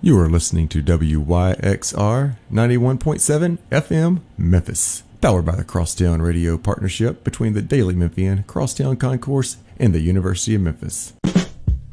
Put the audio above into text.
You are listening to WYXR 91.7 FM Memphis, powered by the Crosstown Radio Partnership between the Daily Memphian, Crosstown Concourse, and the University of Memphis.